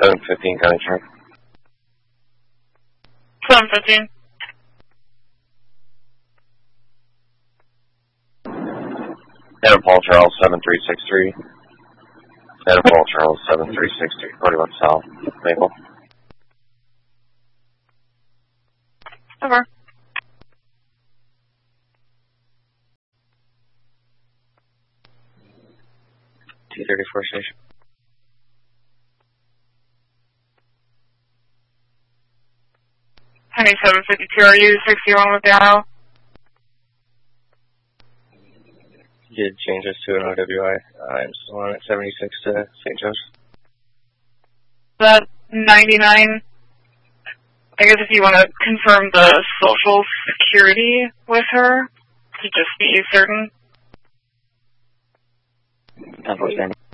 715 County Track. 715. Adam Paul Charles 7363. Adam Paul Charles 7363. 41 South Maple. Over. T-34 station. Penny 752, are you 61 with the aisle? Did change us to an OWI. I'm still on at 76 to St. Joe's. That 99, I guess if you want to confirm the social security with her, to just be certain. 10-4 standing.